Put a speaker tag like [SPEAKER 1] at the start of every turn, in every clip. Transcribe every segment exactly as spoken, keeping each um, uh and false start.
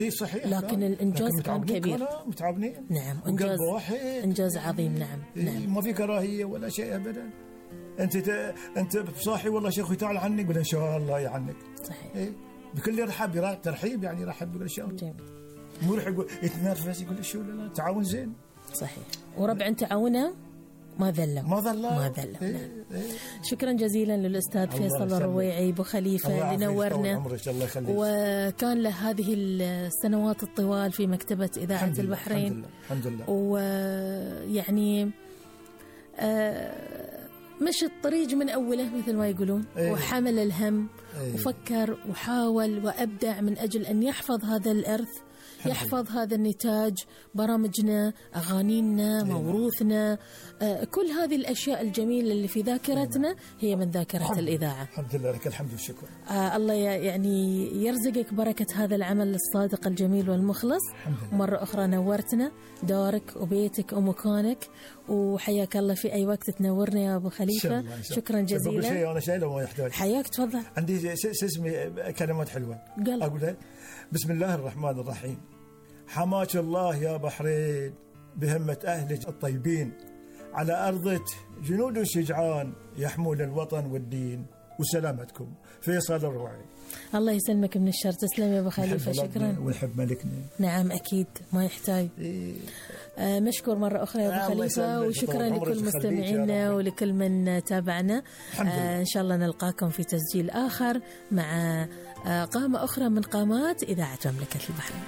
[SPEAKER 1] اي صحيح،
[SPEAKER 2] لكن الانجاز
[SPEAKER 1] لكن
[SPEAKER 2] كان كبير.
[SPEAKER 1] متعاونين.
[SPEAKER 2] نعم، انجاز
[SPEAKER 1] واحد،
[SPEAKER 2] انجاز عظيم. نعم
[SPEAKER 1] إيه
[SPEAKER 2] نعم،
[SPEAKER 1] ما في كراهيه ولا شيء ابدا. انت ت... انت بصاحي والله شيخي تعال عنك، ولا ان شاء الله يعنك.
[SPEAKER 2] صحيح.
[SPEAKER 1] إيه؟ بكل رحب، ترحيب يعني، رحب بكل شيء.
[SPEAKER 2] جميل.
[SPEAKER 1] مو رح يقول يتنرفز يقول شو، لا تعاون زين.
[SPEAKER 2] صحيح. وربع تعاونه ما ذلوا
[SPEAKER 1] ما ذلوا
[SPEAKER 2] ما ذلوا.
[SPEAKER 1] إيه
[SPEAKER 2] نعم.
[SPEAKER 1] إيه.
[SPEAKER 2] شكرا جزيلا للأستاذ فيصل الرويعي أبو خليفة اللي نورنا، وكان له هذه السنوات الطوال في مكتبة إذاعة
[SPEAKER 1] الحمد
[SPEAKER 2] البحرين.
[SPEAKER 1] لله. الحمد لله.
[SPEAKER 2] ويعني آه مشى الطريق من أوله مثل ما يقولون. إيه. وحمل الهم. إيه. وفكر وحاول وأبدع من أجل أن يحفظ هذا الإرث، يحفظ هذا النتاج، برامجنا، أغانينا، موروثنا، آه كل هذه الأشياء الجميلة اللي في ذاكرتنا هي من ذاكرة الإذاعة.
[SPEAKER 1] الحمد لله، لك الحمد والشكر.
[SPEAKER 2] آه الله يعني يرزقك بركة هذا العمل الصادق الجميل والمخلص. مرة أخرى نورتنا دارك وبيتك ومكانك، وحياك الله في أي وقت تنورنا يا أبو خليفة. شكرا جزيلا.
[SPEAKER 1] شيء أنا شايله ما يحتاج.
[SPEAKER 2] حياك، تفضل.
[SPEAKER 1] عندي اسمي كلمات حلوة
[SPEAKER 2] قل.
[SPEAKER 1] أقولها. بسم الله الرحمن الرحيم. حماك الله يا بحرين بهمة أهلك الطيبين، على أرضك جنود شجعان يحمون الوطن والدين، وسلامتكم. فيصل الرويعي.
[SPEAKER 2] الله يسلمك من الشر. تسلم يا أبو خليفة. شكرا.
[SPEAKER 1] ونحب ملكنا.
[SPEAKER 2] نعم أكيد ما يحتاج.
[SPEAKER 1] إيه.
[SPEAKER 2] آه مشكور مرة أخرى يا أبو خليفة، وشكرا لكل مستمعينا ولكل من تابعنا. آه إن شاء الله نلقاكم في تسجيل آخر مع آه قامة أخرى من قامات إذاعة مملكة البحرين.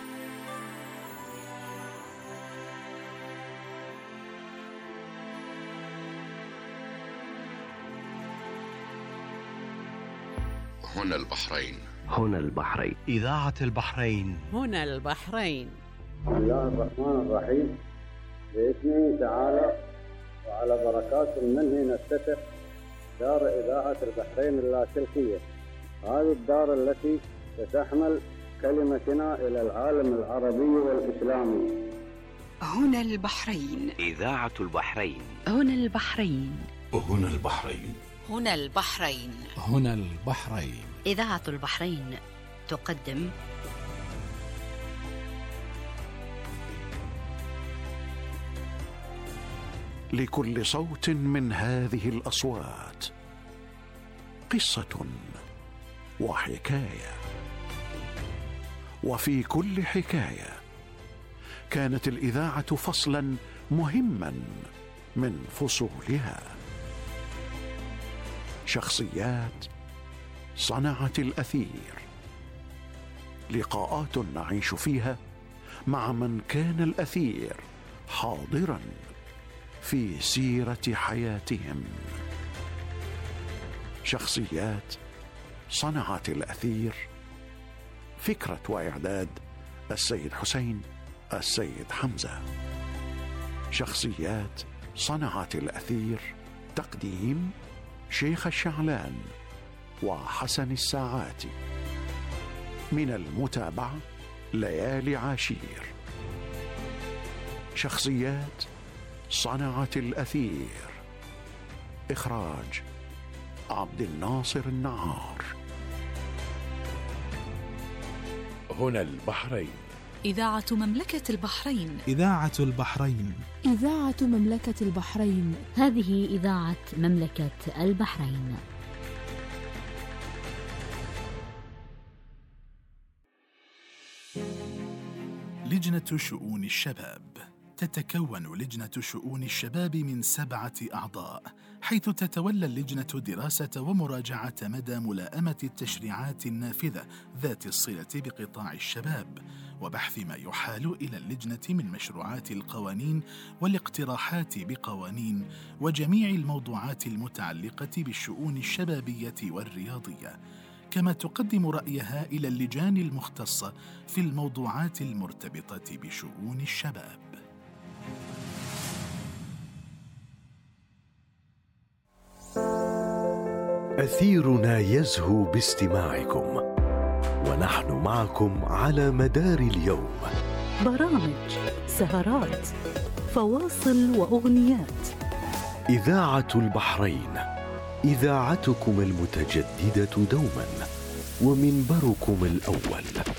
[SPEAKER 3] هنا البحرين.
[SPEAKER 4] هنا البحرين.
[SPEAKER 5] إذاعة البحرين.
[SPEAKER 6] هنا البحرين.
[SPEAKER 7] بسم الله الرحمن الرحيم. بإذنه تعالى وعلى بركات منه نفتتح دار إذاعة البحرين اللاسلكية. هذه الدار التي ستحمل كلمتنا إلى العالم العربي والإسلامي.
[SPEAKER 8] هنا البحرين.
[SPEAKER 4] إذاعة البحرين.
[SPEAKER 8] هنا البحرين.
[SPEAKER 3] هنا البحرين.
[SPEAKER 8] هنا البحرين.
[SPEAKER 3] هنا البحرين.
[SPEAKER 8] إذاعة البحرين تقدم
[SPEAKER 9] لكل صوت من هذه الأصوات قصة وحكاية، وفي كل حكاية كانت الإذاعة فصلا مهما من فصولها. شخصيات صنعت الأثير، لقاءات نعيش فيها مع من كان الأثير حاضرا في سيرة حياتهم. شخصيات صنعت الأثير. فكرة وإعداد السيد حسين السيد حمزة. شخصيات صنعت الأثير. تقديم شيخ الشعلان وحسن الساعاتي. من المتابعة ليالي عاشير. شخصيات صنعت الأثير. إخراج عبد الناصر النعار.
[SPEAKER 3] هنا البحرين.
[SPEAKER 8] إذاعة مملكة البحرين.
[SPEAKER 5] إذاعة البحرين.
[SPEAKER 10] إذاعة مملكة البحرين.
[SPEAKER 11] هذه إذاعة مملكة البحرين.
[SPEAKER 5] لجنة شؤون الشباب. تتكون لجنة شؤون الشباب من سبعة أعضاء، حيث تتولى اللجنة دراسة ومراجعة مدى ملائمة التشريعات النافذة ذات الصلة بقطاع الشباب، وبحث ما يحال إلى اللجنة من مشروعات القوانين والاقتراحات بقوانين وجميع الموضوعات المتعلقة بالشؤون الشبابية والرياضية، كما تقدم رأيها إلى اللجان المختصة في الموضوعات المرتبطة بشؤون الشباب.
[SPEAKER 9] أثيرنا يزهو باستماعكم، ونحن معكم على مدار اليوم.
[SPEAKER 10] برامج، سهرات، فواصل وأغنيات.
[SPEAKER 9] إذاعة البحرين، إذاعتكم المتجددة دوما ومنبركم الأول.